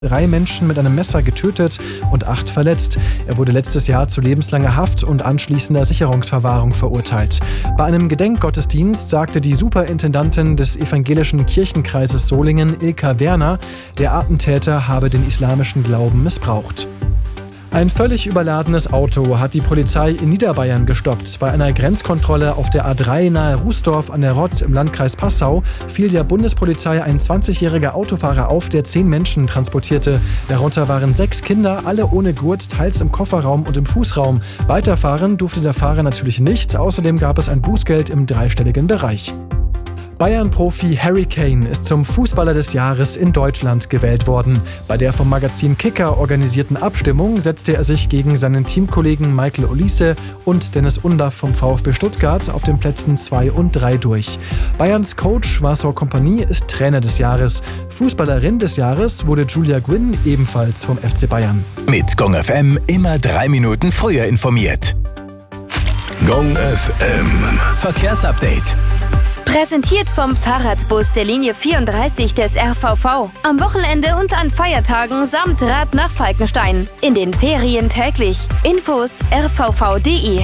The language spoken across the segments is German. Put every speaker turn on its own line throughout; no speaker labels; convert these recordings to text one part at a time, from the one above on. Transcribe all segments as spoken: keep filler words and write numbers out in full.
drei Menschen mit einem Messer getötet und acht verletzt. Er wurde letztes Jahr zu lebenslanger Haft und anschließender Sicherungsverwahrung verurteilt. Bei einem Gedenkgottesdienst sagte die Superintendantin des evangelischen Kirchenkreises Solingen, Ilka Werner, der Attentäter habe den islamischen Glauben missbraucht. Ein völlig überladenes Auto hat die Polizei in Niederbayern gestoppt. Bei einer Grenzkontrolle auf der A drei nahe Rußdorf an der Rott im Landkreis Passau fiel der Bundespolizei ein zwanzigjähriger Autofahrer auf, der zehn Menschen transportierte. Darunter waren sechs Kinder, alle ohne Gurt, teils im Kofferraum und im Fußraum. Weiterfahren durfte der Fahrer natürlich nicht. Außerdem gab es ein Bußgeld im dreistelligen Bereich. Bayern-Profi Harry Kane ist zum Fußballer des Jahres in Deutschland gewählt worden. Bei der vom Magazin Kicker organisierten Abstimmung setzte er sich gegen seinen Teamkollegen Michael Olise und Dennis Undaff vom VfB Stuttgart auf den Plätzen zwei und drei durch. Bayerns Coach Vincent Kompany ist Trainer des Jahres. Fußballerin des Jahres wurde Julia Gwynn, ebenfalls vom F C Bayern.
Mit Gong F M immer drei Minuten früher informiert. Gong F M Verkehrsupdate.
Präsentiert vom Fahrradbus der Linie vierunddreißig des R V V. Am Wochenende und an Feiertagen samt Rad nach Falkenstein. In den Ferien täglich. Infos r v v punkt d e.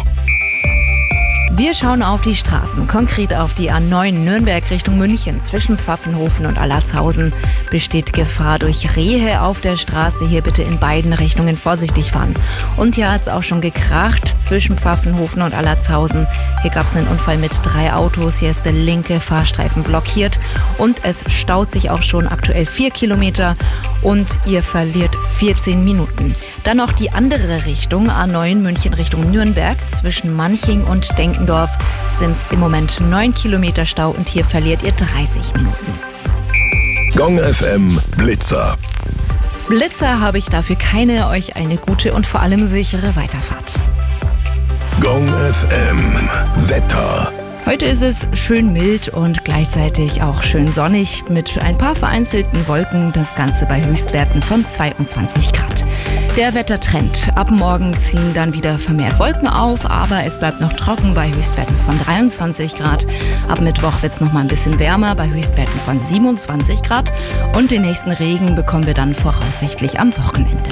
Wir schauen auf die Straßen, konkret auf die A neun Nürnberg Richtung München. Zwischen Pfaffenhofen und Allershausen besteht Gefahr durch Rehe auf der Straße. Hier bitte in beiden Richtungen vorsichtig fahren. Und hier hat es auch schon gekracht zwischen Pfaffenhofen und Allershausen. Hier gab es einen Unfall mit drei Autos. Hier ist der linke Fahrstreifen blockiert und es staut sich auch schon aktuell vier Kilometer und ihr verliert vierzehn Minuten. Dann noch die andere Richtung, A neun München Richtung Nürnberg. Zwischen Manching und Denkendorf sind es im Moment neun Kilometer Stau und hier verliert ihr dreißig Minuten.
Gong F M Blitzer.
Blitzer habe ich dafür keine, euch eine gute und vor allem sichere Weiterfahrt.
Gong F M Wetter.
Heute ist es schön mild und gleichzeitig auch schön sonnig mit ein paar vereinzelten Wolken. Das Ganze bei Höchstwerten von zweiundzwanzig Grad. Der Wettertrend. Ab morgen ziehen dann wieder vermehrt Wolken auf, aber es bleibt noch trocken bei Höchstwerten von dreiundzwanzig Grad. Ab Mittwoch wird es noch mal ein bisschen wärmer bei Höchstwerten von siebenundzwanzig Grad. Und den nächsten Regen bekommen wir dann voraussichtlich am Wochenende.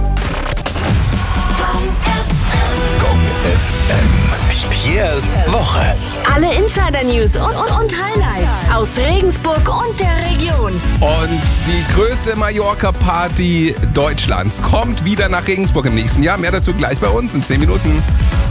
Gong F M. Piers Woche.
Alle Insider-News und, und, und Highlights aus Regensburg und der Region.
Und die größte Mallorca-Party Deutschlands kommt wieder nach Regensburg im nächsten Jahr. Mehr dazu gleich bei uns in zehn Minuten.